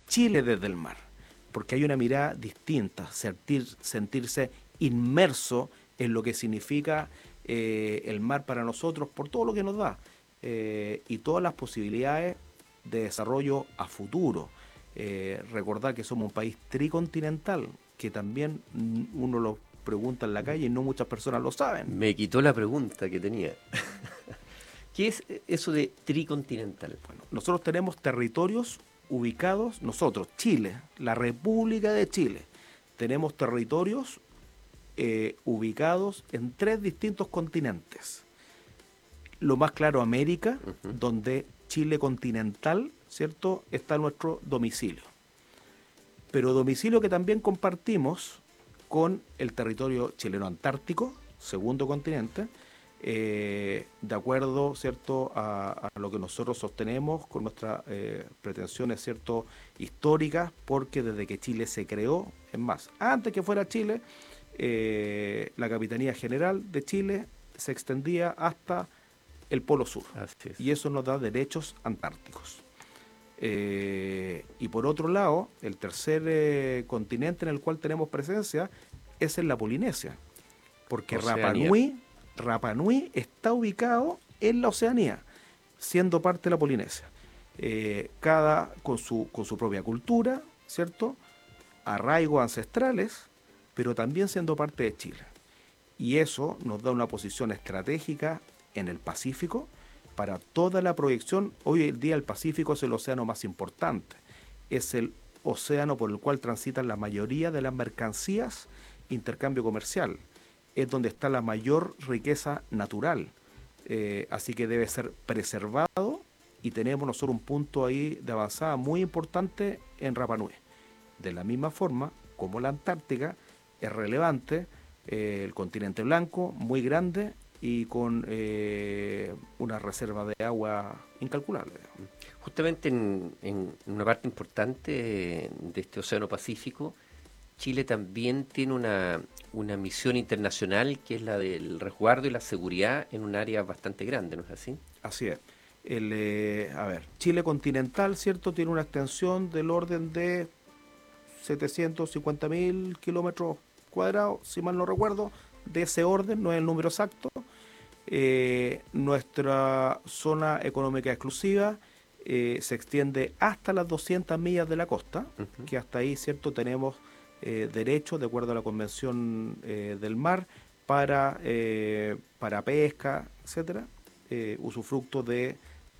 Chile desde el mar, porque hay una mirada distinta, sentirse inmerso en lo que significa el mar para nosotros por todo lo que nos da y todas las posibilidades de desarrollo a futuro. Recordar que somos un país tricontinental, que también uno lo pregunta en la calle y no muchas personas lo saben. Me quitó la pregunta que tenía. ¿Qué es eso de tricontinental? Bueno, nosotros tenemos territorios ubicados, nosotros, Chile, la República de Chile, tenemos territorios ubicados en 3 distintos continentes. Lo más claro, América, donde Chile continental, ¿cierto?, está nuestro domicilio. Pero domicilio que también compartimos con el territorio chileno antártico, segundo continente, de acuerdo, ¿cierto?, a lo que nosotros sostenemos con nuestras pretensiones, ¿cierto?, históricas, porque desde que Chile se creó, es más, antes que fuera Chile, la Capitanía General de Chile se extendía hasta el Polo Sur. Así es. Y eso nos da derechos antárticos. Y por otro lado, el tercer continente en el cual tenemos presencia es en la Polinesia, porque Rapa Nui está ubicado en la Oceanía, siendo parte de la Polinesia. Cada con su propia cultura, ¿cierto?, arraigos ancestrales, pero también siendo parte de Chile. Y eso nos da una posición estratégica en el Pacífico para toda la proyección. Hoy en día el Pacífico es el océano más importante, es el océano por el cual transitan la mayoría de las mercancías, intercambio comercial, es donde está la mayor riqueza natural, así que debe ser preservado y tenemos nosotros un punto ahí de avanzada muy importante en Rapa Nui. De la misma forma como la Antártica es relevante, el continente blanco, muy grande y con una reserva de agua incalculable. Justamente en una parte importante de este Océano Pacífico, Chile también tiene una misión internacional que es la del resguardo y la seguridad en un área bastante grande, ¿no es así? Así es. Chile continental, ¿cierto?, tiene una extensión del orden de 750.000 kilómetros cuadrados, si mal no recuerdo, de ese orden, no es el número exacto. Nuestra zona económica exclusiva se extiende hasta las 200 millas de la costa, que hasta ahí, ¿cierto?, tenemos derechos, de acuerdo a la Convención del Mar, para pesca, etcétera, usufructo de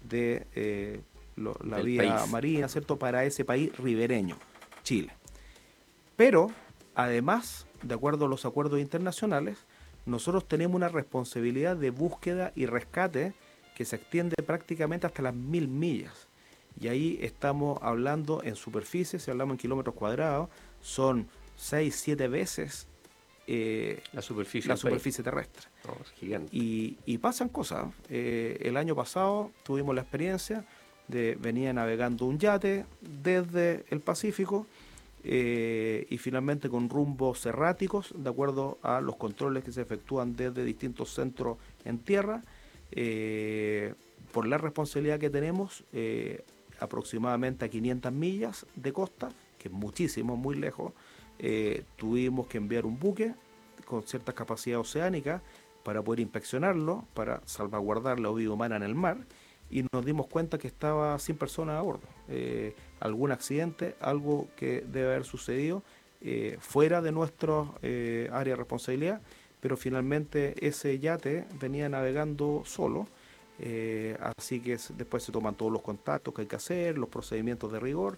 la vía país marina, ¿cierto?, para ese país ribereño, Chile. Pero, además, de acuerdo a los acuerdos internacionales, nosotros tenemos una responsabilidad de búsqueda y rescate que se extiende prácticamente hasta las 1000 millas. Y ahí estamos hablando en superficie, si hablamos en kilómetros cuadrados, son 6-7 veces la superficie terrestre. Oh, es gigante. Y pasan cosas. El año pasado tuvimos la experiencia de venía navegando un yate desde el Pacífico y finalmente con rumbos erráticos, de acuerdo a los controles que se efectúan desde distintos centros en tierra, por la responsabilidad que tenemos, aproximadamente a 500 millas de costa, que es muchísimo, muy lejos, tuvimos que enviar un buque con ciertas capacidades oceánicas para poder inspeccionarlo, para salvaguardar la vida humana en el mar, y nos dimos cuenta que estaba sin personas a bordo. Algún accidente, algo que debe haber sucedido fuera de nuestra área de responsabilidad, pero finalmente ese yate venía navegando solo, así que después se toman todos los contactos que hay que hacer, los procedimientos de rigor,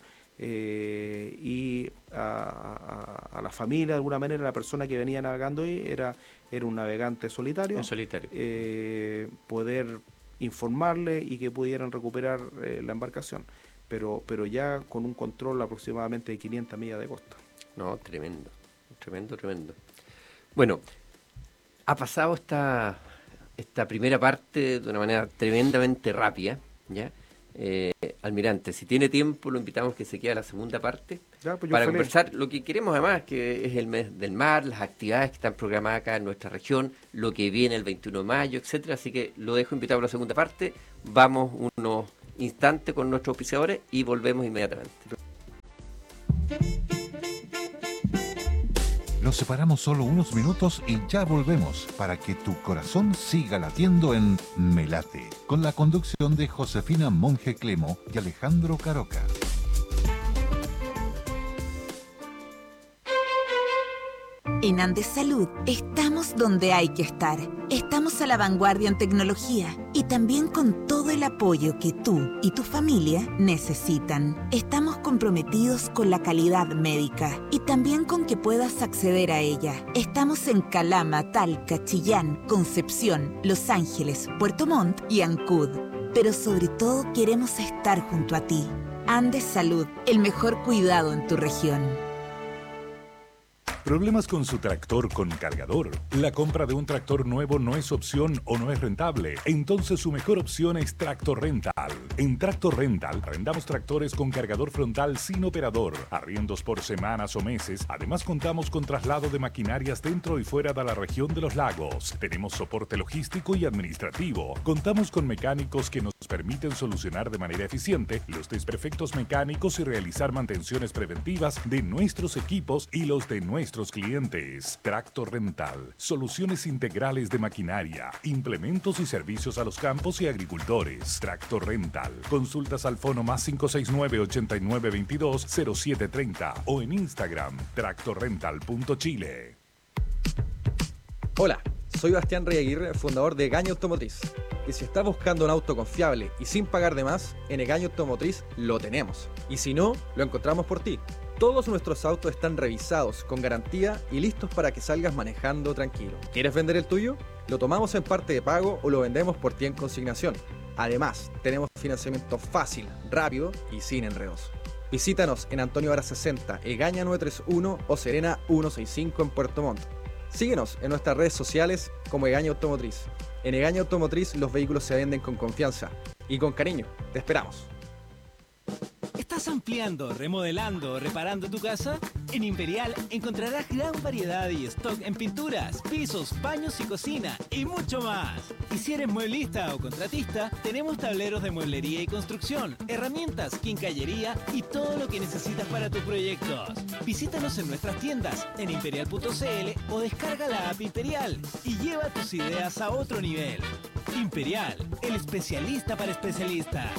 y a la familia, de alguna manera, la persona que venía navegando ahí era un navegante solitario. En solitario. Poder informarle y que pudieran recuperar la embarcación, pero ya con un control aproximadamente de 500 millas de costa. No, tremendo. Bueno, ha pasado esta primera parte de una manera tremendamente rápida, ¿ya? Almirante, si tiene tiempo, lo invitamos que se quede a la segunda parte Ya, pues para conversar lo que queremos, además, que es el mes del mar, las actividades que están programadas acá en nuestra región, lo que viene el 21 de mayo, etcétera. Así que lo dejo invitado a la segunda parte. Vamos unos instantes con nuestros auspiciadores y volvemos inmediatamente. Nos separamos solo unos minutos y ya volvemos para que tu corazón siga latiendo en Me Late, con la conducción de Josefina Monge Clemo y Alejandro Caroca. En Andes Salud estamos donde hay que estar. Estamos a la vanguardia en tecnología y también con todo el apoyo que tú y tu familia necesitan. Estamos comprometidos con la calidad médica y también con que puedas acceder a ella. Estamos en Calama, Talca, Chillán, Concepción, Los Ángeles, Puerto Montt y Ancud. Pero sobre todo queremos estar junto a ti. Andes Salud, el mejor cuidado en tu región. ¿Problemas con su tractor con cargador? ¿La compra de un tractor nuevo no es opción o no es rentable? Entonces su mejor opción es Tractor Rental. En Tractor Rental arrendamos tractores con cargador frontal sin operador, arriendos por semanas o meses. Además contamos con traslado de maquinarias dentro y fuera de la región de los lagos. Tenemos soporte logístico y administrativo. Contamos con mecánicos que nos permiten solucionar de manera eficiente los desperfectos mecánicos y realizar mantenciones preventivas de nuestros equipos y los de nuestros clientes. Tractor Rental, soluciones integrales de maquinaria, implementos y servicios a los campos y agricultores. Tractor Rental, consultas al fono más 569-8922-0730 o en Instagram, tractorrental.chile. Hola, soy Bastián Rey Aguirre, fundador de Egaña Automotriz. Y si estás buscando un auto confiable y sin pagar de más, en Egaña Automotriz lo tenemos. Y si no, lo encontramos por ti. Todos nuestros autos están revisados, con garantía y listos para que salgas manejando tranquilo. ¿Quieres vender el tuyo? Lo tomamos en parte de pago o lo vendemos por ti en consignación. Además, tenemos financiamiento fácil, rápido y sin enredos. Visítanos en Antonio Vara 60, Egaña 931 o Serena 165 en Puerto Montt. Síguenos en nuestras redes sociales como Egaña Automotriz. En Egaña Automotriz los vehículos se venden con confianza y con cariño. Te esperamos. ¿Estás ampliando, remodelando o reparando tu casa? En Imperial encontrarás gran variedad y stock en pinturas, pisos, baños y cocina y mucho más. Y si eres mueblista o contratista, tenemos tableros de mueblería y construcción, herramientas, quincallería y todo lo que necesitas para tus proyectos. Visítanos en nuestras tiendas en imperial.cl o descarga la app Imperial y lleva tus ideas a otro nivel. Imperial, el especialista para especialistas.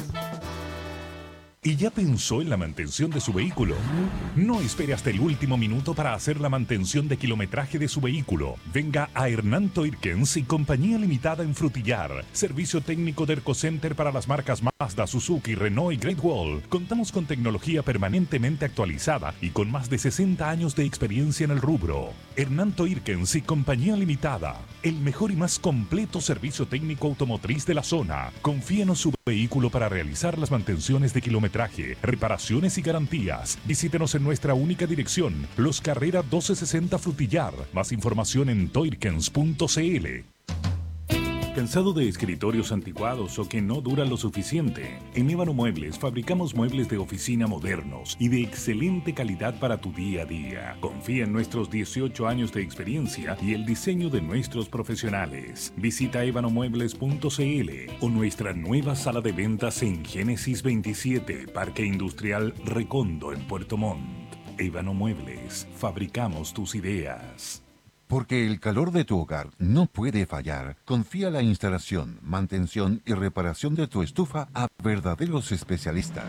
¿Y ya pensó en la mantención de su vehículo? No espere hasta el último minuto para hacer la mantención de kilometraje de su vehículo. Venga a Hernán Toirkens y Compañía Limitada en Frutillar. Servicio técnico de Ercocenter para las marcas Mazda, Suzuki, Renault y Great Wall. Contamos con tecnología permanentemente actualizada y con más de 60 años de experiencia en el rubro. Hernán Toirkens y Compañía Limitada. El mejor y más completo servicio técnico automotriz de la zona. Confíenos su vehículo para realizar las mantenciones de kilometraje, reparaciones y garantías. Visítenos en nuestra única dirección, Los Carrera 1260 Frutillar. Más información en toirkens.cl. ¿Cansado de escritorios anticuados o que no duran lo suficiente? En Ébano Muebles fabricamos muebles de oficina modernos y de excelente calidad para tu día a día. Confía en nuestros 18 años de experiencia y el diseño de nuestros profesionales. Visita ebanomuebles.cl o nuestra nueva sala de ventas en Génesis 27, Parque Industrial Recondo en Puerto Montt. Ébano Muebles, fabricamos tus ideas. Porque el calor de tu hogar no puede fallar, confía la instalación, mantención y reparación de tu estufa a verdaderos especialistas.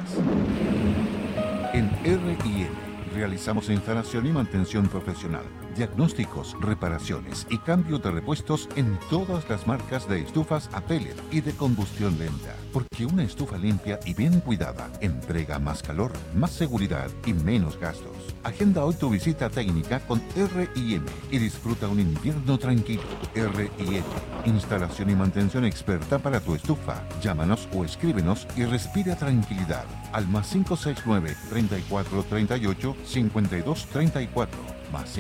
En R&M realizamos instalación y mantención profesional, diagnósticos, reparaciones y cambio de repuestos en todas las marcas de estufas a pellet y de combustión lenta. Porque una estufa limpia y bien cuidada entrega más calor, más seguridad y menos gastos. Agenda hoy tu visita técnica con R&M y disfruta un invierno tranquilo. R&M, instalación y mantención experta para tu estufa. Llámanos o escríbenos y respira tranquilidad al más 569 3438 5234. Más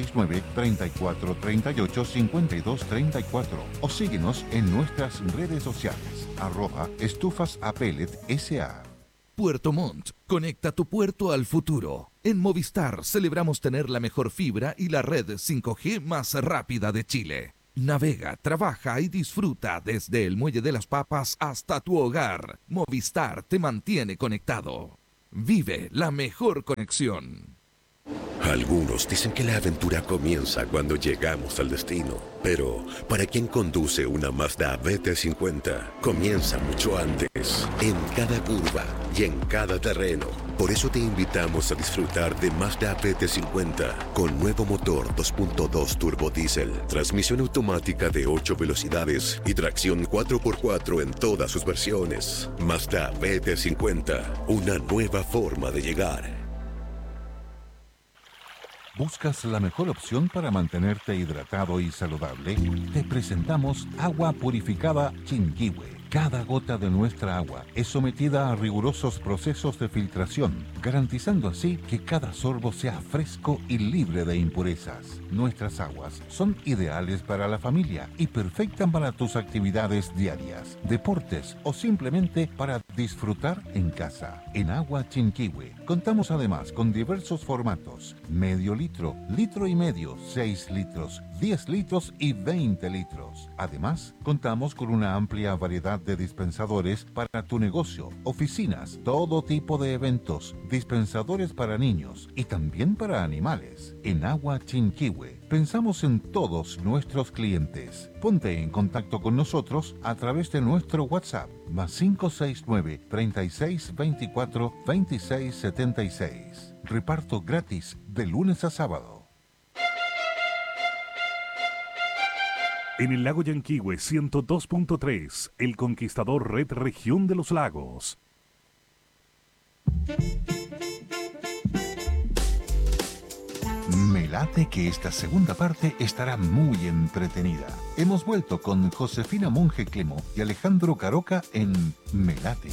569-3438-5234 o síguenos en nuestras redes sociales @estufasapellet.sa. Puerto Montt, conecta tu puerto al futuro. En Movistar celebramos tener la mejor fibra y la red 5G más rápida de Chile. Navega, trabaja y disfruta desde el Muelle de las Papas hasta tu hogar. Movistar te mantiene conectado. Vive la mejor conexión. Algunos dicen que la aventura comienza cuando llegamos al destino, pero para quien conduce una Mazda BT50, comienza mucho antes, en cada curva y en cada terreno. Por eso te invitamos a disfrutar de Mazda BT50 con nuevo motor 2.2 turbo diésel, transmisión automática de 8 velocidades y tracción 4x4 en todas sus versiones. Mazda BT50, una nueva forma de llegar. ¿Buscas la mejor opción para mantenerte hidratado y saludable? Te presentamos agua purificada Chinquihue. Cada gota de nuestra agua es sometida a rigurosos procesos de filtración, garantizando así que cada sorbo sea fresco y libre de impurezas. Nuestras aguas son ideales para la familia y perfectas para tus actividades diarias, deportes o simplemente para disfrutar en casa. En Agua Chinquihue contamos además con diversos formatos: medio litro, litro y medio, 6 litros, 10 litros y 20 litros. Además, contamos con una amplia variedad de dispensadores para tu negocio, oficinas, todo tipo de eventos, dispensadores para niños y también para animales. En Agua Chinquihue pensamos en todos nuestros clientes. Ponte en contacto con nosotros a través de nuestro WhatsApp +569 36 24 26 76. Reparto gratis de lunes a sábado. En el lago Yanquihue 102.3, El Conquistador Red Región de los Lagos. Me late que esta segunda parte estará muy entretenida. Hemos vuelto con Josefina Monge Clemo y Alejandro Caroca en Me late.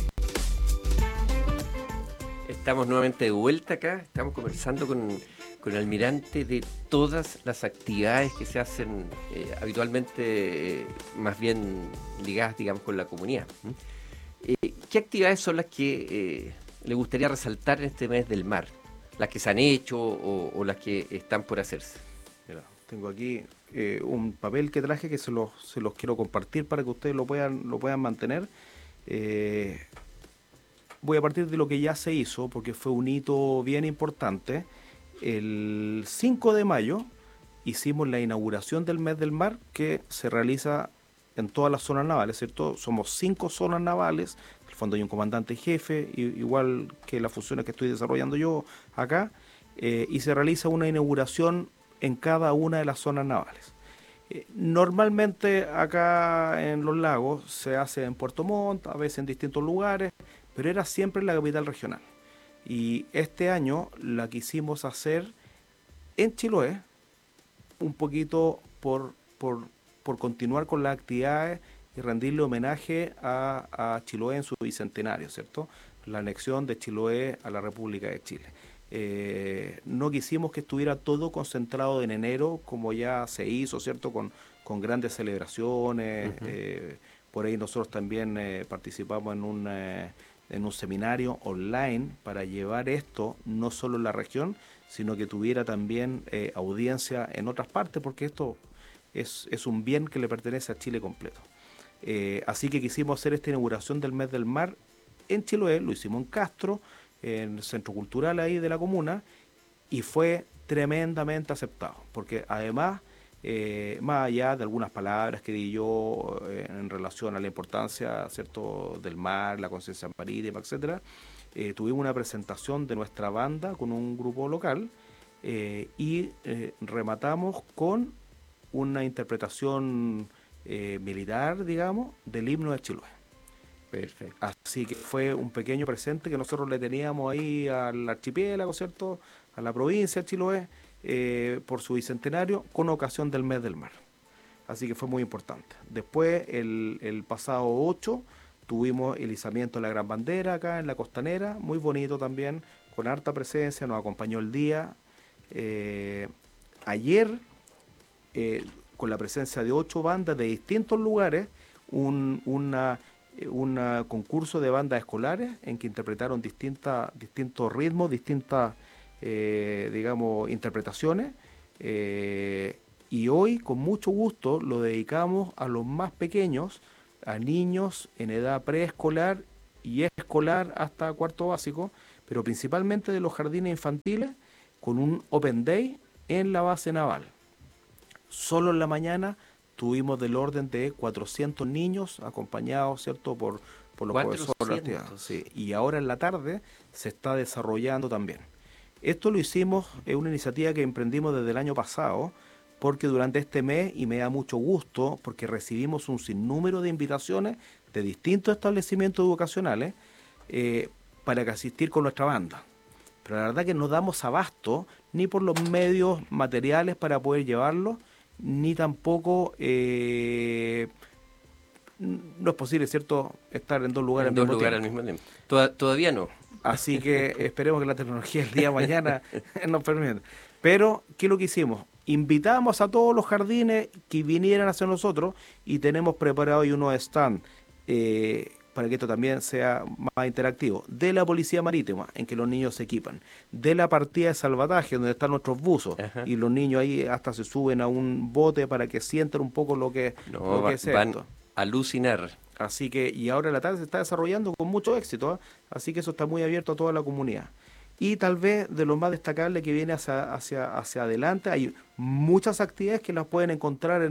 Estamos nuevamente de vuelta acá, estamos conversando con el almirante de todas las actividades que se hacen habitualmente, más bien ligadas, digamos, con la comunidad. ¿Qué actividades son las que le gustaría resaltar en este mes del mar? ¿Las que se han hecho o las que están por hacerse? Mira, tengo aquí un papel que traje que se los quiero compartir para que ustedes lo puedan mantener. Voy a partir de lo que ya se hizo, porque fue un hito bien importante. El 5 de mayo hicimos la inauguración del mes del mar, que se realiza en todas las zonas navales, ¿cierto? Somos 5 zonas navales, en el fondo hay un comandante jefe, igual que las funciones que estoy desarrollando yo acá, y se realiza una inauguración en cada una de las zonas navales. Normalmente acá en los lagos se hace en Puerto Montt, a veces en distintos lugares, pero era siempre en la capital regional. Y este año la quisimos hacer en Chiloé, un poquito por continuar con las actividades y rendirle homenaje a Chiloé en su bicentenario, ¿cierto? La anexión de Chiloé a la República de Chile. No quisimos que estuviera todo concentrado en enero, como ya se hizo, ¿cierto? Con grandes celebraciones. Por ahí nosotros también participamos en un seminario online para llevar esto no solo en la región, sino que tuviera también audiencia en otras partes, porque esto es un bien que le pertenece a Chile completo. Así que quisimos hacer esta inauguración del mes del mar en Chiloé, lo hicimos en Castro, en el centro cultural ahí de la comuna, y fue tremendamente aceptado, porque además, más allá de algunas palabras que di yo en relación a la importancia, ¿cierto?, del mar, la conciencia marítima, etcétera, tuvimos una presentación de nuestra banda con un grupo local y rematamos con una interpretación militar, digamos, del himno de Chiloé. Perfecto. Así que fue un pequeño presente que nosotros le teníamos ahí al archipiélago, ¿cierto?, a la provincia de Chiloé, por su bicentenario, con ocasión del mes del mar. Así que fue muy importante. Después, el pasado 8, tuvimos el izamiento de la Gran Bandera acá en la Costanera, muy bonito también, con harta presencia, nos acompañó el día. Ayer, con la presencia de 8 bandas de distintos lugares, un concurso de bandas escolares en que interpretaron distintos ritmos, distintas digamos, interpretaciones, y hoy con mucho gusto lo dedicamos a los más pequeños, a niños en edad preescolar y escolar hasta cuarto básico, pero principalmente de los jardines infantiles, con un Open Day en la base naval. Solo en la mañana tuvimos del orden de 400 niños acompañados, ¿cierto?, por los profesores de la actividad. Sí. Y ahora en la tarde se está desarrollando también. Esto lo hicimos, es una iniciativa que emprendimos desde el año pasado, porque durante este mes, y me da mucho gusto, porque recibimos un sinnúmero de invitaciones de distintos establecimientos educacionales para que asistir con nuestra banda. Pero la verdad que no damos abasto ni por los medios materiales para poder llevarlo, ni tampoco no es posible, ¿cierto?, estar en dos lugares al mismo tiempo. Todavía no. Así que esperemos que la tecnología el día de mañana nos permita. Pero, ¿qué es lo que hicimos? Invitamos a todos los jardines que vinieran hacia nosotros y tenemos preparado hoy unos stands para que esto también sea más interactivo. De la Policía Marítima, en que los niños se equipan. De la partida de salvataje, donde están nuestros buzos. Ajá. Y los niños ahí hasta se suben a un bote para que sientan un poco lo que es van esto. A alucinar. Así que, y ahora la tarde se está desarrollando con mucho éxito, así que eso está muy abierto a toda la comunidad. Y tal vez de lo más destacable que viene hacia adelante, hay muchas actividades que las pueden encontrar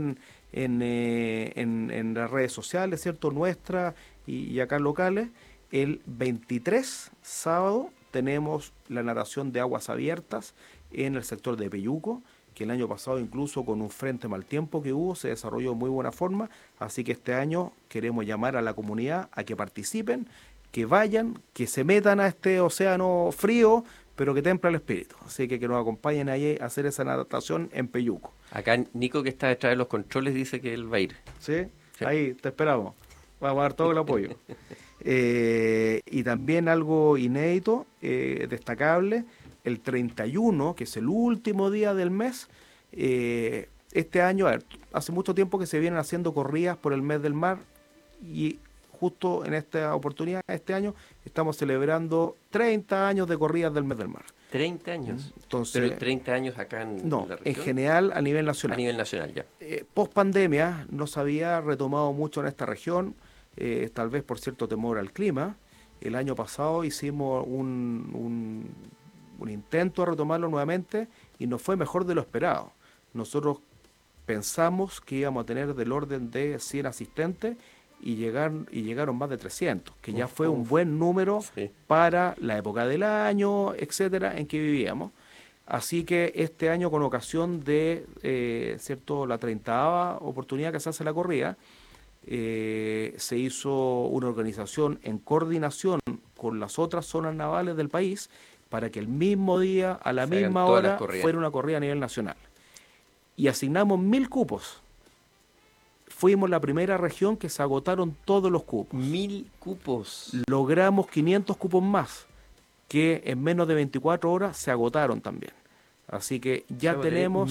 en las redes sociales, ¿cierto?, nuestras y acá locales. El 23, sábado, tenemos la natación de aguas abiertas en el sector de Peyuco, que el año pasado incluso con un frente mal tiempo que hubo se desarrolló de muy buena forma, así que este año queremos llamar a la comunidad a que participen, que vayan, que se metan a este océano frío, pero que templa el espíritu, así que nos acompañen ahí a hacer esa natación en Peyuco. Acá Nico, que está detrás de los controles, dice que él va a ir. ¿Sí? Sí. Ahí te esperamos, vamos a dar todo el apoyo. Y también algo inédito, destacable, el 31, que es el último día del mes, este año, hace mucho tiempo que se vienen haciendo corridas por el mes del mar y justo en esta oportunidad, este año, estamos celebrando 30 años de corridas del mes del mar. 30 años. Entonces, pero 30 años acá en la región. En general a nivel nacional. A nivel nacional, ya. Post pandemia no se había retomado mucho en esta región, tal vez por cierto temor al clima. El año pasado hicimos un intento de retomarlo nuevamente y nos fue mejor de lo esperado. Nosotros pensamos que íbamos a tener del orden de 100 asistentes y llegaron más de 300, que ya fue un buen número para la época del año, etcétera, en que vivíamos. Así que este año, con ocasión de la 30ª oportunidad que se hace la corrida, se hizo una organización en coordinación con las otras zonas navales del país para que el mismo día, a la misma hora, fuera una corrida a nivel nacional. Y asignamos 1000 cupos. Fuimos la primera región que se agotaron todos los cupos. 1000 cupos. Logramos 500 cupos más, que en menos de 24 horas se agotaron también. Así que ya tenemos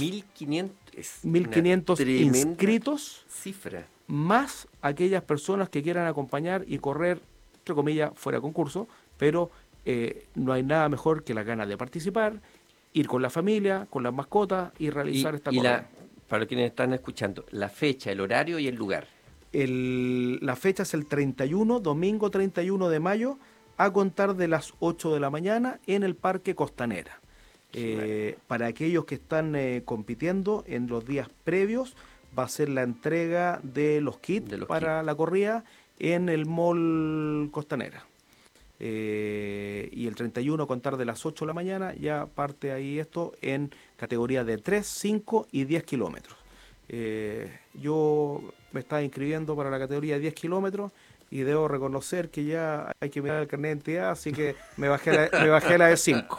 1500 inscritos, cifra, más aquellas personas que quieran acompañar y correr, entre comillas, fuera de concurso, pero no hay nada mejor que las ganas de participar, ir con la familia, con las mascotas y realizar esta corrida. Para quienes están escuchando, la fecha, el horario y el lugar. La fecha es el 31, domingo 31 de mayo, a contar de las 8 de la mañana en el Parque Costanera. Para aquellos que están compitiendo en los días previos, va a ser la entrega de los kits para la corrida en el Mall Costanera. Y el 31 a contar de las 8 de la mañana ya parte ahí esto en categoría de 3, 5 y 10 kilómetros. Yo me estaba inscribiendo para la categoría de 10 kilómetros y debo reconocer que ya hay que mirar el carnet de identidad, así que me bajé la de 5.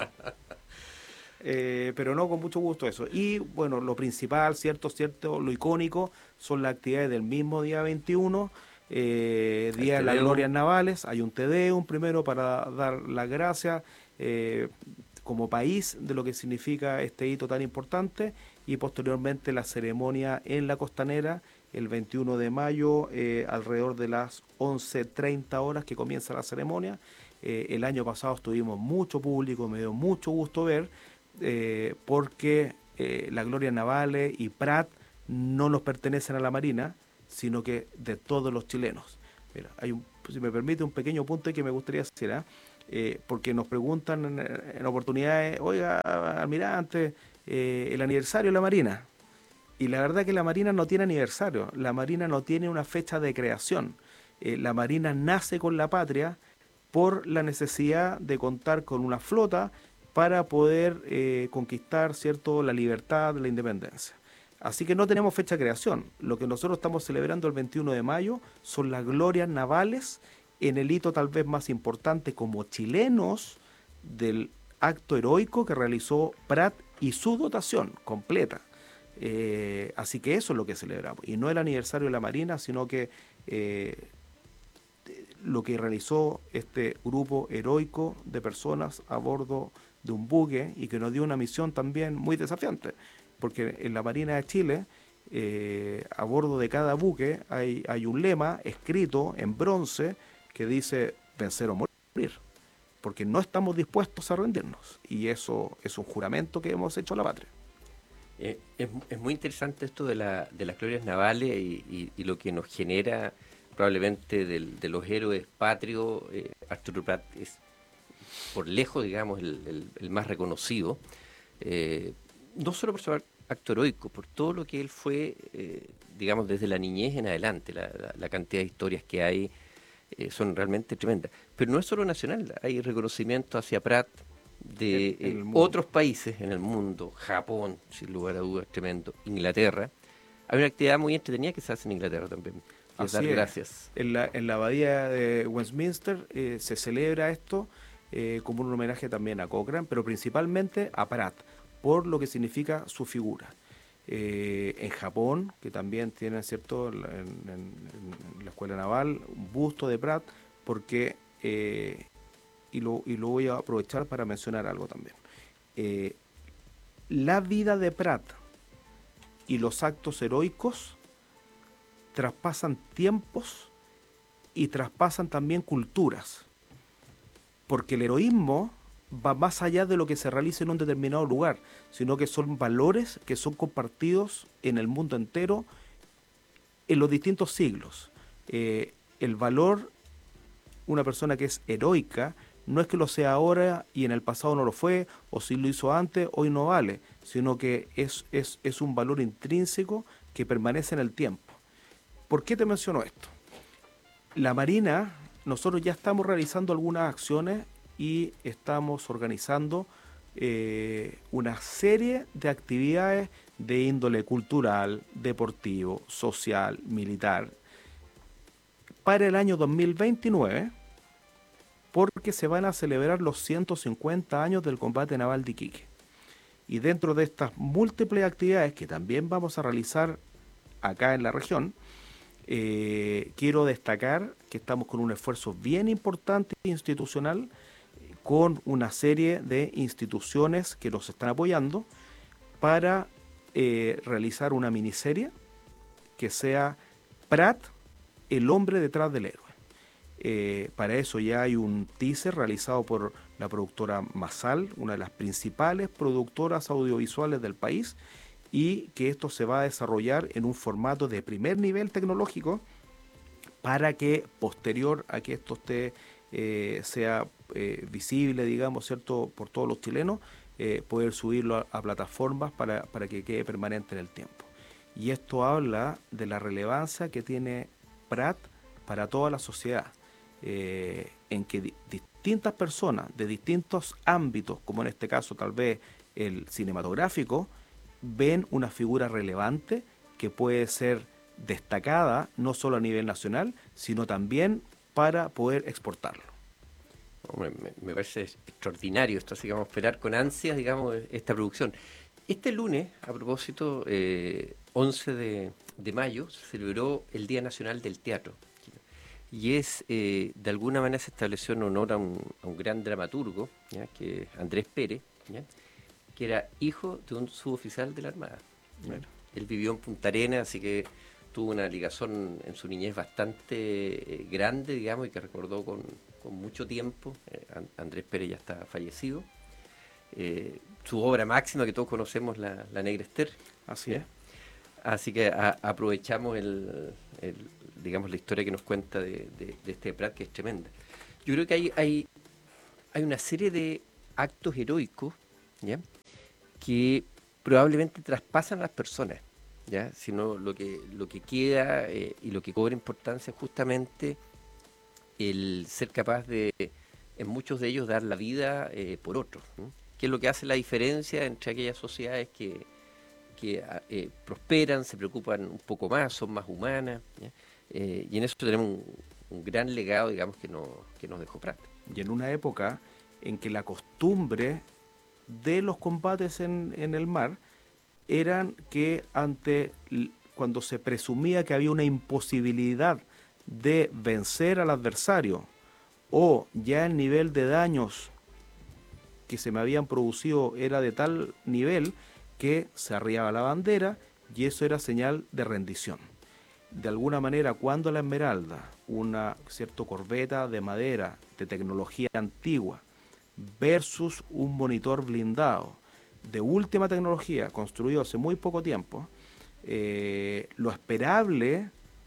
Pero no, con mucho gusto eso. Y bueno, lo principal, cierto, lo icónico, son las actividades del mismo día 21, Día de las Glorias Navales. Hay un Te Deum primero para dar las gracias como país de lo que significa este hito tan importante, y posteriormente la ceremonia en la Costanera el 21 de mayo alrededor de las 11:30 horas que comienza la ceremonia. El año pasado estuvimos mucho público, me dio mucho gusto ver, porque las Glorias Navales y Prat no nos pertenecen a la Marina, sino que de todos los chilenos. Mira, hay si me permite, un pequeño punto que me gustaría hacer. porque nos preguntan en oportunidades, oiga, almirante, el aniversario de la Marina. Y la verdad que la Marina no tiene aniversario, la Marina no tiene una fecha de creación. La Marina nace con la patria por la necesidad de contar con una flota para poder conquistar, ¿cierto?, la libertad, la independencia. Así que no tenemos fecha de creación. Lo que nosotros estamos celebrando el 21 de mayo son las glorias navales en el hito tal vez más importante como chilenos del acto heroico que realizó Prat y su dotación completa. Así que eso es lo que celebramos. Y no el aniversario de la Marina, sino que lo que realizó este grupo heroico de personas a bordo de un buque y que nos dio una misión también muy desafiante. Porque en la Marina de Chile, a bordo de cada buque hay un lema escrito en bronce que dice vencer o morir, porque no estamos dispuestos a rendirnos. Y eso es un juramento que hemos hecho a la patria. Es muy interesante esto de las glorias navales y lo que nos genera probablemente de los héroes patrios. Arturo Prat es por lejos, digamos, el más reconocido, no solo por su acto heroico, por todo lo que él fue, digamos, desde la niñez en adelante. La cantidad de historias que hay son realmente tremendas. Pero no es solo nacional, hay reconocimiento hacia Prat de otros países en el mundo, Japón, sin lugar a dudas, tremendo, Inglaterra. Hay una actividad muy entretenida que se hace en Inglaterra también. Dar gracias. En la abadía de Westminster se celebra esto como un homenaje también a Cochrane, pero principalmente a Prat, por lo que significa su figura. En Japón, que también tienen, ¿cierto?, en la escuela naval, un busto de Prat, porque, y lo voy a aprovechar para mencionar algo también. La vida de Prat y los actos heroicos traspasan tiempos y traspasan también culturas, porque el heroísmo va más allá de lo que se realiza en un determinado lugar, sino que son valores que son compartidos en el mundo entero en los distintos siglos. El valor, una persona que es heroica, no es que lo sea ahora y en el pasado no lo fue, o si lo hizo antes, hoy no vale, sino que es un valor intrínseco que permanece en el tiempo. ¿Por qué te menciono esto? La Marina, nosotros ya estamos realizando algunas acciones y estamos organizando una serie de actividades de índole cultural, deportivo, social, militar, para el año 2029, porque se van a celebrar los 150 años del combate naval de Iquique. Y dentro de estas múltiples actividades que también vamos a realizar acá en la región, quiero destacar que estamos con un esfuerzo bien importante institucional, con una serie de instituciones que nos están apoyando para realizar una miniserie que sea Prat, el hombre detrás del héroe. Para eso ya hay un teaser realizado por la productora Masal, una de las principales productoras audiovisuales del país, y que esto se va a desarrollar en un formato de primer nivel tecnológico para que posterior a que esto sea visible, digamos, ¿cierto?, por todos los chilenos, poder subirlo a plataformas para que quede permanente en el tiempo. Y esto habla de la relevancia que tiene Prat para toda la sociedad, en que distintas personas de distintos ámbitos, como en este caso tal vez el cinematográfico, ven una figura relevante que puede ser destacada no solo a nivel nacional, sino también para poder exportarlo. Me parece extraordinario esto, así que vamos a esperar con ansias, digamos, esta producción. Este lunes, a propósito, 11 de mayo, se celebró el Día Nacional del Teatro. Y de alguna manera se estableció en honor a un gran dramaturgo, ¿ya?, que Andrés Pérez, ¿ya?, que era hijo de un suboficial de la Armada. Bueno, él vivió en Punta Arenas, así que tuvo una ligazón en su niñez bastante grande, digamos, y que recordó con mucho tiempo. Andrés Pérez ya está fallecido. Su obra máxima que todos conocemos, La Negra Ester. Así es. Así que aprovechamos digamos, la historia que nos cuenta de este Prat, que es tremenda. Yo creo que hay hay una serie de actos heroicos, ¿ya?, que probablemente traspasan a las personas, ¿ya? Sino lo que queda y lo que cobra importancia es justamente el ser capaz de, en muchos de ellos, dar la vida por otros, ¿no? Que es lo que hace la diferencia entre aquellas sociedades que prosperan, se preocupan un poco más, son más humanas, ¿ya? Y en eso tenemos un gran legado, digamos, que nos dejó Prat. Y en una época en que la costumbre de los combates en el mar eran que cuando se presumía que había una imposibilidad de vencer al adversario, o ya el nivel de daños que se me habían producido era de tal nivel que se arriaba la bandera y eso era señal de rendición. De alguna manera, cuando la Esmeralda, una corbeta de madera de tecnología antigua, versus un monitor blindado de última tecnología construido hace muy poco tiempo, lo esperable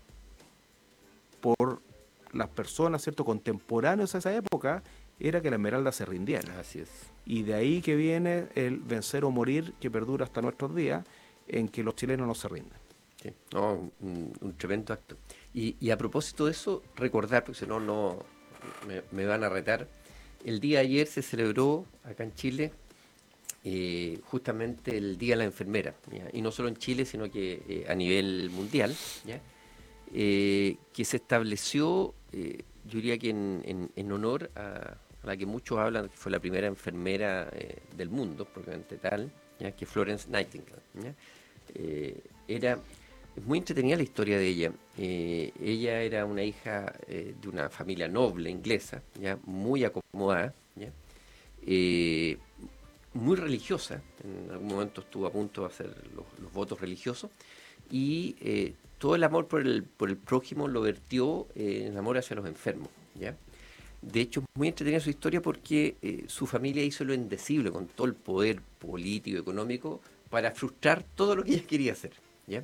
por las personas, ¿cierto?, contemporáneos a esa época, era que la Esmeralda se rindiera. Así es. Y de ahí que viene el vencer o morir, que perdura hasta nuestros días, en que los chilenos no se rinden. Sí. No, un tremendo acto. Y a propósito de eso, recordar, porque si no me van a retar, el día de ayer se celebró acá en Chile justamente el Día de la Enfermera, ¿ya? Y no solo en Chile, sino que a nivel mundial, ¿ya? Que se estableció, yo diría que en honor a la que muchos hablan, que fue la primera enfermera del mundo, propiamente tal, ¿ya?, que Florence Nightingale, ¿ya? Es muy entretenida la historia de ella. Ella era una hija de una familia noble inglesa, ¿ya?, muy acomodada, ¿ya?, muy religiosa. En algún momento estuvo a punto de hacer los votos religiosos, y todo el amor por el prójimo lo vertió en el amor hacia los enfermos, ¿ya? De hecho, es muy entretenida su historia porque su familia hizo lo indecible con todo el poder político y económico para frustrar todo lo que ella quería hacer, ¿ya?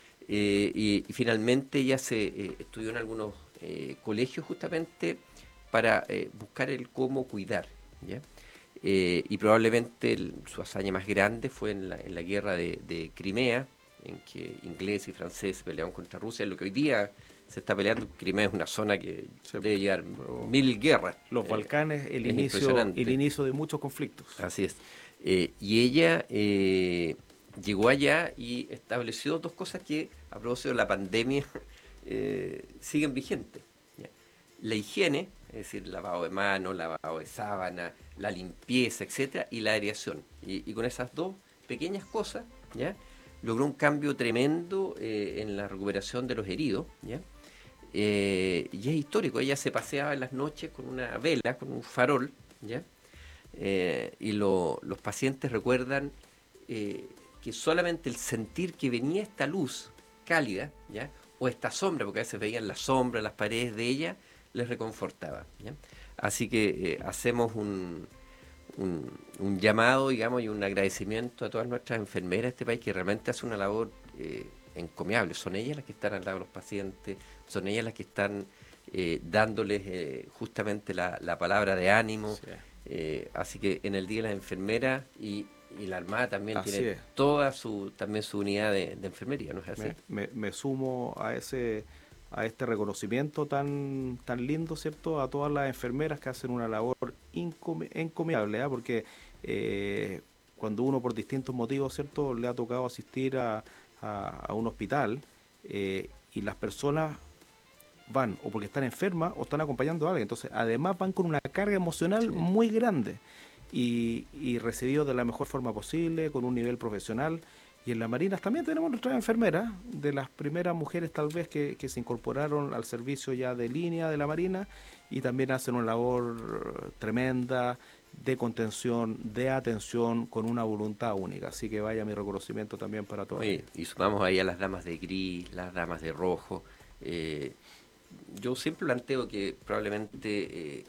Y finalmente ella estudió en algunos colegios justamente para buscar el cómo cuidar, ¿ya? Y probablemente su hazaña más grande fue en la guerra de Crimea, en que ingleses y franceses peleaban contra Rusia, en lo que hoy día se está peleando. Crimea es una zona que debe llevar 1000 guerras. Los Balcanes, el inicio de muchos conflictos. Así es. Y ella llegó allá y estableció dos cosas que, a propósito de la pandemia, siguen vigentes, ¿ya? La higiene, es decir, lavado de manos, lavado de sábana, la limpieza, etcétera, y la aireación. Y con esas dos pequeñas cosas, ¿ya?, logró un cambio tremendo en la recuperación de los heridos, ¿ya? Y es histórico. Ella se paseaba en las noches con una vela, con un farol, ¿ya? Y los pacientes recuerdan que solamente el sentir que venía esta luz cálida, ¿ya?, o esta sombra, porque a veces veían la sombra, las paredes de ella, les reconfortaba, ¿ya? Así que hacemos un llamado, digamos, y un agradecimiento a todas nuestras enfermeras de este país, que realmente hacen una labor encomiable. Son ellas las que están al lado de los pacientes, son ellas las que están dándoles justamente la palabra de ánimo. Sí. Así que en el Día de las Enfermeras, y la Armada también así tiene toda su unidad de enfermería, ¿no es así? Me sumo a este reconocimiento tan lindo, ¿cierto?, a todas las enfermeras que hacen una labor encomiable, ¿eh? Porque cuando uno por distintos motivos, ¿cierto?, le ha tocado asistir a un hospital y las personas van o porque están enfermas o están acompañando a alguien, entonces además van con una carga emocional muy grande y recibidos de la mejor forma posible, con un nivel profesional. Y en las marinas también tenemos nuestras enfermeras, de las primeras mujeres tal vez que se incorporaron al servicio ya de línea de la Marina, y también hacen una labor tremenda de contención, de atención, con una voluntad única. Así que vaya mi reconocimiento también para todos. Y sumamos ahí a las damas de gris, las damas de rojo. Yo siempre planteo que probablemente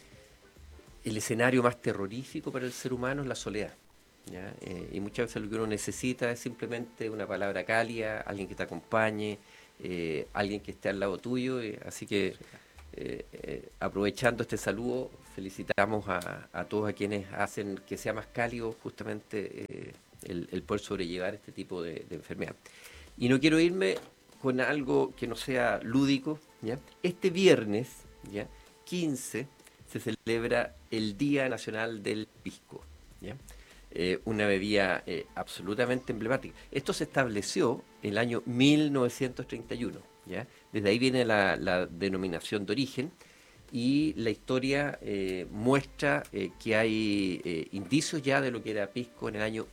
el escenario más terrorífico para el ser humano es la soledad, ¿ya? Y muchas veces lo que uno necesita es simplemente una palabra cálida, alguien que te acompañe, alguien que esté al lado tuyo. Así que aprovechando este saludo, felicitamos a todos a quienes hacen que sea más cálido justamente el poder sobrellevar este tipo de enfermedad. Y no quiero irme con algo que no sea lúdico, ¿ya? Este viernes, ¿ya? 15, se celebra el Día Nacional del Pisco, ¿ya? Una bebida absolutamente emblemática. Esto se estableció en el año 1931, ¿ya? Desde ahí viene la denominación de origen, y la historia muestra que hay indicios ya de lo que era pisco en el año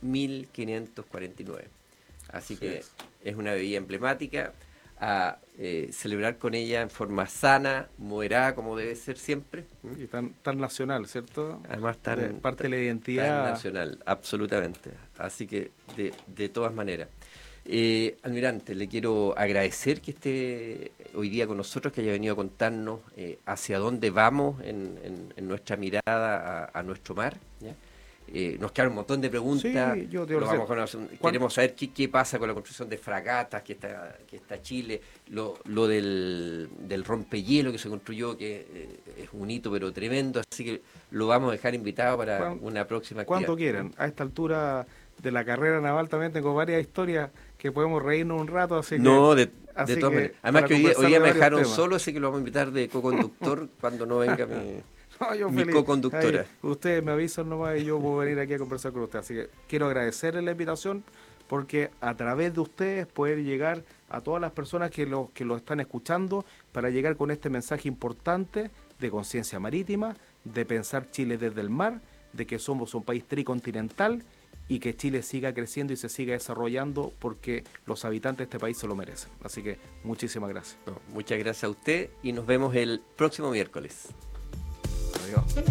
1549. Así que es una bebida emblemática a celebrar con ella en forma sana, moderada, como debe ser siempre. Y tan nacional, ¿cierto? Además, parte de la identidad. Tan nacional, absolutamente. Así que, de todas maneras. Almirante, le quiero agradecer que esté hoy día con nosotros, que haya venido a contarnos hacia dónde vamos en nuestra mirada a nuestro mar, ¿ya? Nos quedan un montón de preguntas. Sí, queremos saber qué pasa con la construcción de fragatas que está Chile, lo del rompehielo que se construyó, que es un hito pero tremendo, así que lo vamos a dejar invitado para una próxima actividad. Cuando quieran. A esta altura de la carrera naval también tengo varias historias que podemos reírnos un rato, así que... No, de todas maneras. Además que hoy día me dejaron solo, así que lo vamos a invitar de co-conductor cuando no venga mi co-conductora. Ahí, ustedes me avisan nomás y yo puedo venir aquí a conversar con ustedes. Así que quiero agradecerles la invitación, porque a través de ustedes poder llegar a todas las personas que lo están escuchando, para llegar con este mensaje importante de conciencia marítima, de pensar Chile desde el mar, de que somos un país tricontinental y que Chile siga creciendo y se siga desarrollando, porque los habitantes de este país se lo merecen. Así que muchísimas gracias. Muchas gracias a usted y nos vemos el próximo miércoles. Adiós.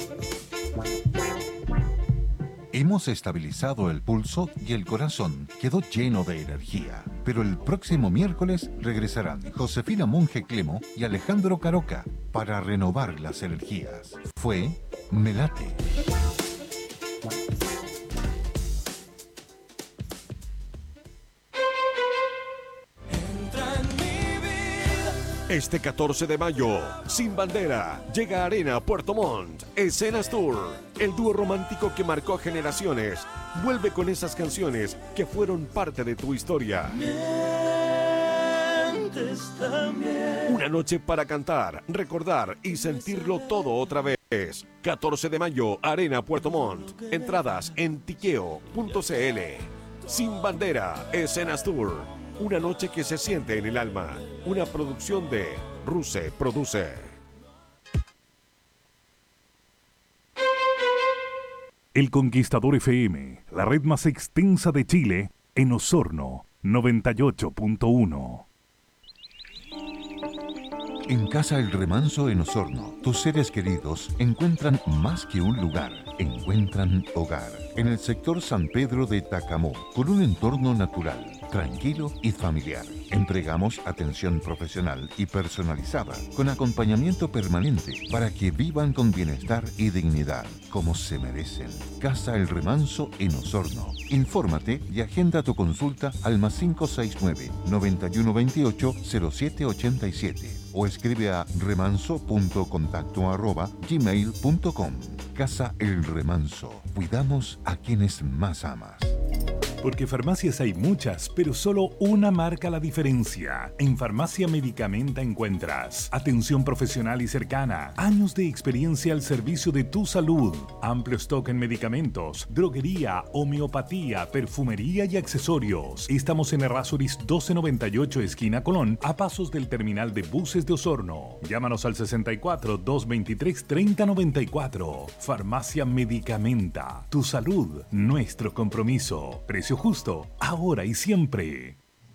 Hemos estabilizado el pulso y el corazón quedó lleno de energía. Pero el próximo miércoles regresarán Josefina Monge Clemo y Alejandro Caroca para renovar las energías. Fue Melate. Este 14 de mayo, Sin Bandera, llega a Arena Puerto Montt, Escenas Tour. El dúo romántico que marcó generaciones vuelve con esas canciones que fueron parte de tu historia. Una noche para cantar, recordar y sentirlo todo otra vez. 14 de mayo, Arena Puerto Montt. Entradas en tiqueo.cl. Sin Bandera, Escenas Tour. Una noche que se siente en el alma. Una producción de Ruse Produce. El Conquistador FM, la red más extensa de Chile, en Osorno, 98.1. En Casa El Remanso en Osorno, tus seres queridos encuentran más que un lugar, encuentran hogar. En el sector San Pedro de Tacamó, con un entorno natural, tranquilo y familiar. Entregamos atención profesional y personalizada, con acompañamiento permanente, para que vivan con bienestar y dignidad, como se merecen. Casa El Remanso en Osorno. Infórmate y agenda tu consulta al +569-9128-0787 o escribe a remanso.contacto@gmail.com. Casa El Remanso. Cuidamos a quienes más amas. Porque farmacias hay muchas, pero solo una marca la diferencia. En Farmacia Medicamenta encuentras atención profesional y cercana, años de experiencia al servicio de tu salud, amplio stock en medicamentos, droguería, homeopatía, perfumería y accesorios. Estamos en Errázuriz 1298, esquina Colón, a pasos del terminal de buses de Osorno. Llámanos al 64-223-3094. Farmacia Medicamenta. Tu salud, nuestro compromiso. Precio justo, ahora y siempre.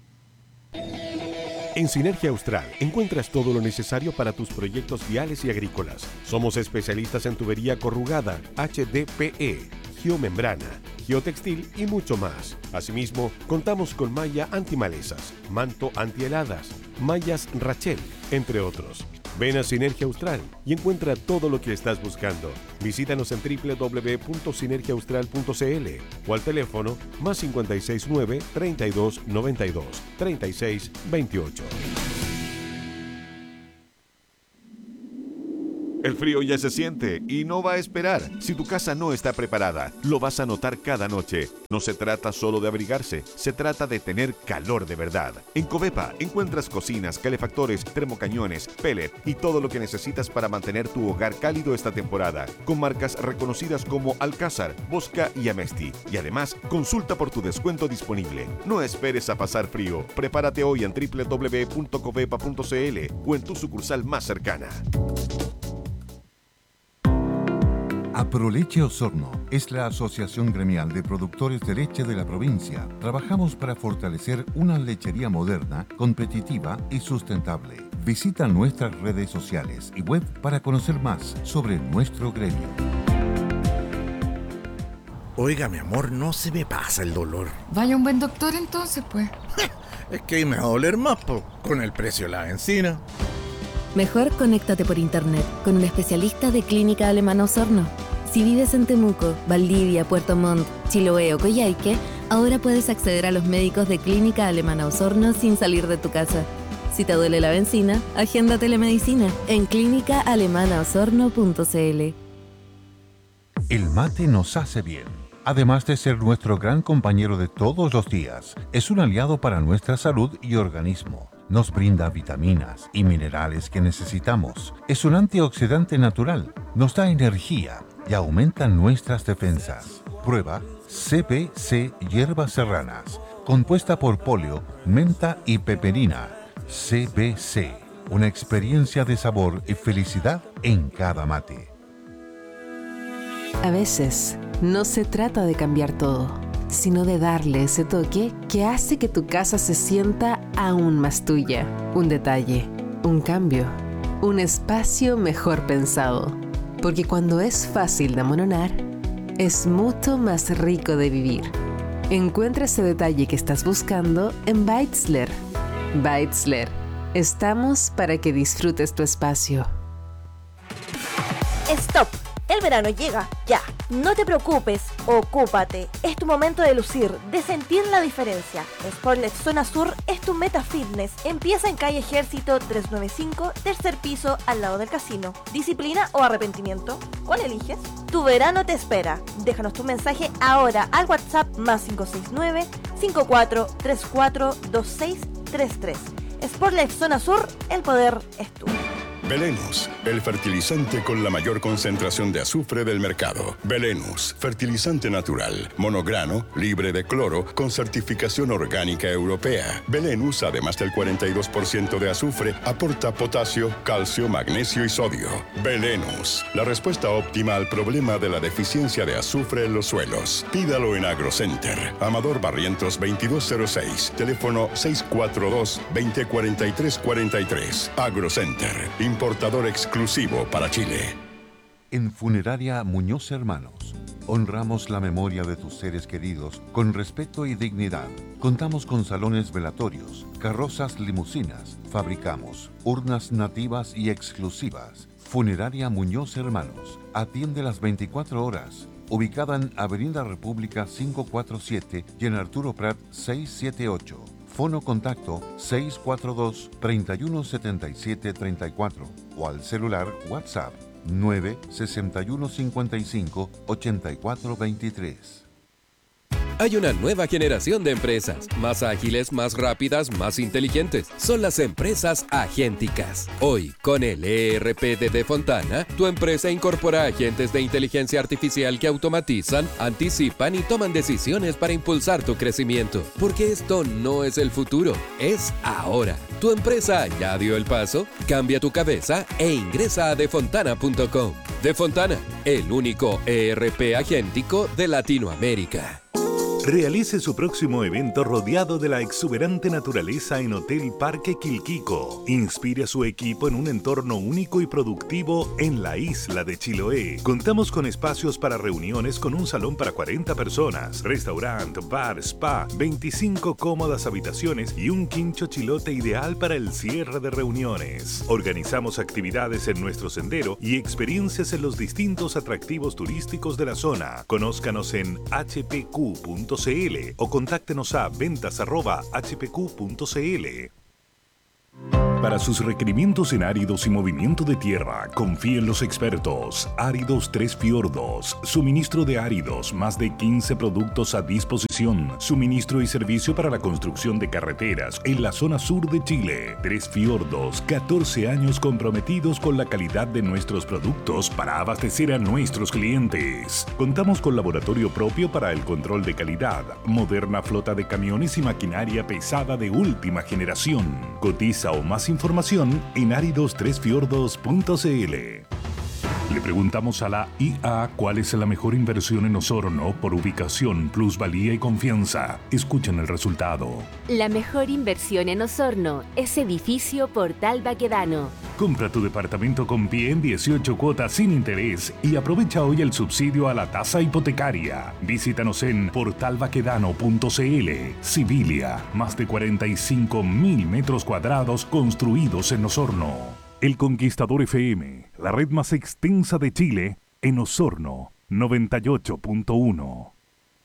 En Sinergia Austral encuentras todo lo necesario para tus proyectos viales y agrícolas. Somos especialistas en tubería corrugada, HDPE, geomembrana, geotextil y mucho más. Asimismo, contamos con malla antimalezas, manto antiheladas, mallas Rachel, entre otros. Ven a Sinergia Austral y encuentra todo lo que estás buscando. Visítanos en www.sinergiaaustral.cl o al teléfono +569 32 92 36 28. El frío ya se siente y no va a esperar. Si tu casa no está preparada, lo vas a notar cada noche. No se trata solo de abrigarse, se trata de tener calor de verdad. En Covepa encuentras cocinas, calefactores, termocañones, pellet y todo lo que necesitas para mantener tu hogar cálido esta temporada, con marcas reconocidas como Alcázar, Bosca y Amesti. Y además, consulta por tu descuento disponible. No esperes a pasar frío. Prepárate hoy en www.covepa.cl o en tu sucursal más cercana. Aproleche Osorno es la asociación gremial de productores de leche de la provincia. Trabajamos para fortalecer una lechería moderna, competitiva y sustentable. Visita nuestras redes sociales y web para conocer más sobre nuestro gremio. Oiga, mi amor, no se me pasa el dolor. Vaya un buen doctor entonces, pues. Es que me va a doler más, con el precio de la benzina. Mejor conéctate por internet con un especialista de Clínica Alemana Osorno. Si vives en Temuco, Valdivia, Puerto Montt, Chiloé o Coyhaique, ahora puedes acceder a los médicos de Clínica Alemana Osorno sin salir de tu casa. Si te duele la benzina, agenda telemedicina en clínicaalemanaosorno.cl. El mate nos hace bien. Además de ser nuestro gran compañero de todos los días, es un aliado para nuestra salud y organismo. Nos brinda vitaminas y minerales que necesitamos. Es un antioxidante natural, nos da energía y aumenta nuestras defensas. Prueba CBC Hierbas Serranas, compuesta por polio, menta y peperina. CBC, una experiencia de sabor y felicidad en cada mate. A veces, no se trata de cambiar todo, sino de darle ese toque que hace que tu casa se sienta aún más tuya. Un detalle, un cambio, un espacio mejor pensado. Porque cuando es fácil de amononar, es mucho más rico de vivir. Encuentra ese detalle que estás buscando en Beitzler. Beitzler, estamos para que disfrutes tu espacio. ¡Stop! El verano llega, ya. No te preocupes, ocúpate. Es tu momento de lucir, de sentir la diferencia. Sportlet Zona Sur es tu meta fitness. Empieza en calle Ejército 395, tercer piso, al lado del casino. ¿Disciplina o arrepentimiento? ¿Cuál eliges? Tu verano te espera. Déjanos tu mensaje ahora al WhatsApp +569 5434 2633. Sportlet Zona Sur, el poder es tuyo. Belenus, el fertilizante con la mayor concentración de azufre del mercado. Belenus, fertilizante natural, monograno, libre de cloro, con certificación orgánica europea. Belenus, además del 42% de azufre, aporta potasio, calcio, magnesio y sodio. Belenus, la respuesta óptima al problema de la deficiencia de azufre en los suelos. Pídalo en AgroCenter. Amador Barrientos 2206, teléfono 642-2043-43. AgroCenter, importador exclusivo para Chile. En Funeraria Muñoz Hermanos, honramos la memoria de tus seres queridos con respeto y dignidad. Contamos con salones velatorios, carrozas limusinas, fabricamos urnas nativas y exclusivas. Funeraria Muñoz Hermanos, atiende las 24 horas. Ubicada en Avenida República 547 y en Arturo Prat 678. Fono contacto 642-317734 o al celular WhatsApp 96155-8423. Hay una nueva generación de empresas, más ágiles, más rápidas, más inteligentes. Son las empresas agénticas. Hoy, con el ERP de Defontana, tu empresa incorpora agentes de inteligencia artificial que automatizan, anticipan y toman decisiones para impulsar tu crecimiento. Porque esto no es el futuro, es ahora. ¿Tu empresa ya dio el paso? Cambia tu cabeza e ingresa a defontana.com. Defontana, el único ERP agéntico de Latinoamérica. Realice su próximo evento rodeado de la exuberante naturaleza en Hotel Parque Quilquico. Inspire a su equipo en un entorno único y productivo en la isla de Chiloé. Contamos con espacios para reuniones con un salón para 40 personas, restaurante, bar, spa, 25 cómodas habitaciones y un quincho chilote ideal para el cierre de reuniones. Organizamos actividades en nuestro sendero y experiencias en los distintos atractivos turísticos de la zona. Conózcanos en hpq.cl o contáctenos a ventas@hpq.cl. Para sus requerimientos en áridos y movimiento de tierra, confíe en los expertos. Áridos Tres Fiordos. Suministro de áridos, más de 15 productos a disposición. Suministro y servicio para la construcción de carreteras en la zona sur de Chile. Tres Fiordos, 14 años comprometidos con la calidad de nuestros productos para abastecer a nuestros clientes. Contamos con laboratorio propio para el control de calidad, moderna flota de camiones y maquinaria pesada de última generación. Cotiza o más información en aridostresfiordos.cl. Le preguntamos a la IA cuál es la mejor inversión en Osorno por ubicación, plusvalía y confianza. Escuchen el resultado. La mejor inversión en Osorno es Edificio Portal Baquedano. Compra tu departamento con pie en 18 cuotas sin interés y aprovecha hoy el subsidio a la tasa hipotecaria. Visítanos en portalbaquedano.cl. Civilia, más de 45.000 metros cuadrados construidos en Osorno. El Conquistador FM, la red más extensa de Chile, en Osorno, 98.1.